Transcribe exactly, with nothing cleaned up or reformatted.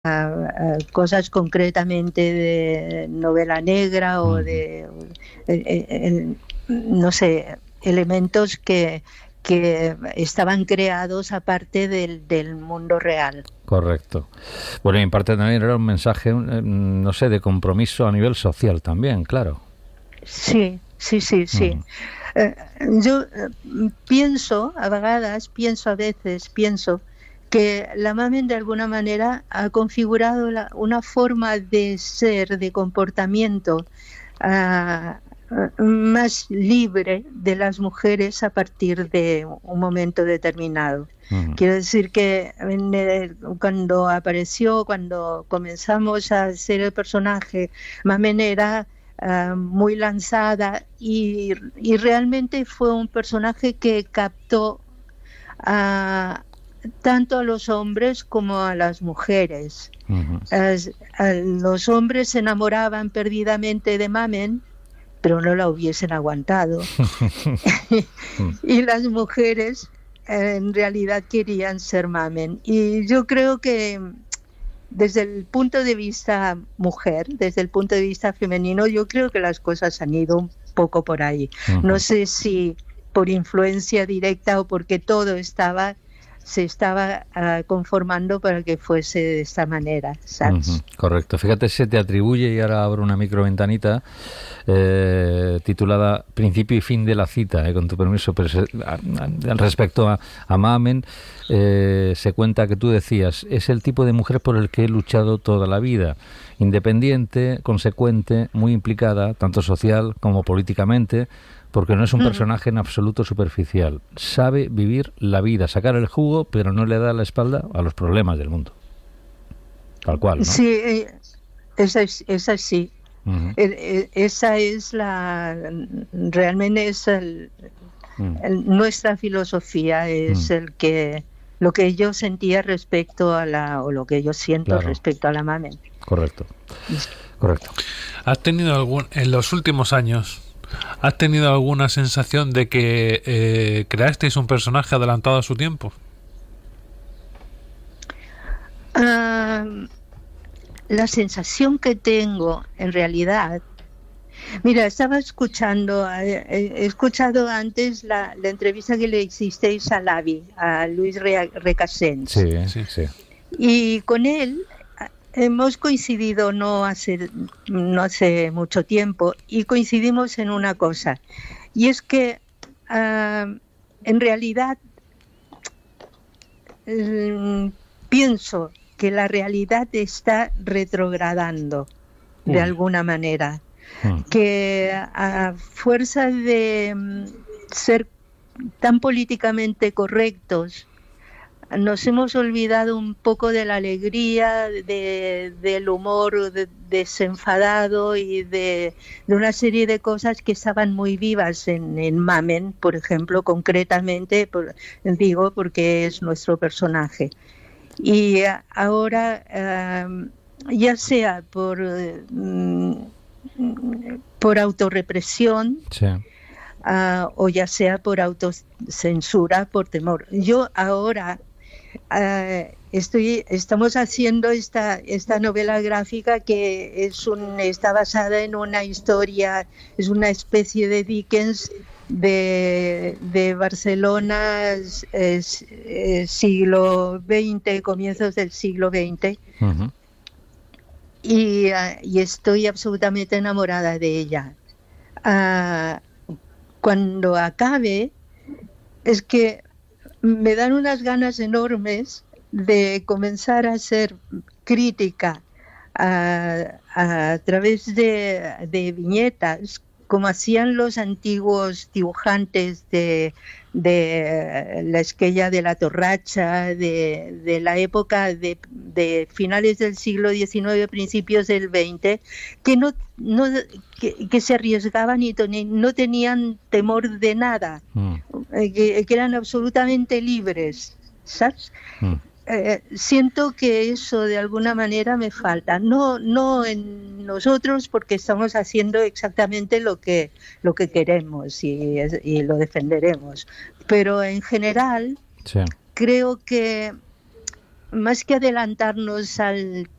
a cosas concretamente de novela negra o de, eh, eh, no sé, elementos que, que estaban creados aparte del, del mundo real. Correcto. Bueno, y en parte también era un mensaje, no sé, de compromiso a nivel social también, claro. Sí, sí, sí, sí. Mm. Eh, yo eh, pienso, a vegades, pienso a veces, pienso que la Mamen de alguna manera ha configurado la, una forma de ser, de comportamiento uh, más libre de las mujeres a partir de un momento determinado. Uh-huh. Quiero decir que en el, cuando apareció, cuando comenzamos a hacer el personaje, Mamen era uh, muy lanzada y, y realmente fue un personaje que captó a tanto a los hombres como a las mujeres. Uh-huh. As, a los hombres se enamoraban perdidamente de Mamen, pero no la hubiesen aguantado. Y las mujeres eh, en realidad querían ser Mamen. Y yo creo que desde el punto de vista mujer, desde el punto de vista femenino, yo creo que las cosas han ido un poco por ahí. Uh-huh. No sé si por influencia directa o porque todo estaba... se estaba uh, conformando para que fuese de esta manera, ¿sabes? Uh-huh, correcto. Fíjate, se te atribuye, y ahora abro una microventanita, eh, titulada Principio y fin de la cita, eh, con tu permiso, pero se, a, a, respecto a, a Mamen, eh, se cuenta que tú decías, es el tipo de mujer por el que he luchado toda la vida, independiente, consecuente, muy implicada, tanto social como políticamente, porque no es un personaje en absoluto superficial. Sabe vivir la vida, sacar el jugo, pero no le da la espalda a los problemas del mundo. Tal cual, ¿no? Sí, esa es, esa sí. Uh-huh. Esa es la... Realmente es el, uh-huh. el, nuestra filosofía, es uh-huh. el que... Lo que yo sentía respecto a la... o lo que yo siento claro. respecto a la Mamen. Correcto. Correcto. ¿Has tenido algún... en los últimos años... ¿Has tenido alguna sensación de que eh, creasteis un personaje adelantado a su tiempo? Uh, la sensación que tengo, en realidad... Mira, estaba escuchando, eh, he escuchado antes la, la entrevista que le hicisteis a Lavi, a Luis Recasens. Sí, sí, sí. Y con él... hemos coincidido no hace, no hace mucho tiempo y coincidimos en una cosa, y es que uh, en realidad um, pienso que la realidad está retrogradando de uh. alguna manera, uh. que a fuerza de um, ser tan políticamente correctos, nos hemos olvidado un poco de la alegría, de, del humor de, desenfadado y de, de una serie de cosas que estaban muy vivas en, en Mamen, por ejemplo, concretamente, por, digo, porque es nuestro personaje. Y ahora, uh, ya sea por, uh, por autorrepresión, sí. uh, o ya sea por autocensura, por temor. Yo ahora... Uh, estoy, estamos haciendo esta, esta novela gráfica que es un, está basada en una historia, es una especie de Dickens de, de Barcelona, es, es, es siglo veinte, comienzos del siglo veinte. Uh-huh. y, uh, y estoy absolutamente enamorada de ella. Uh, cuando acabe, es que me dan unas ganas enormes de comenzar a hacer crítica a, a través de, de viñetas, como hacían los antiguos dibujantes de, de la Esquella de la Torracha, de, de la época de, de finales del siglo diecinueve, principios del veinte, que no, no que, que se arriesgaban y no tenían temor de nada, mm. que, que eran absolutamente libres, ¿sabes? Mm. Eh, siento que eso de alguna manera me falta, no no en nosotros, porque estamos haciendo exactamente lo que lo que queremos y, y lo defenderemos, pero en general sí. creo que más que adelantarnos al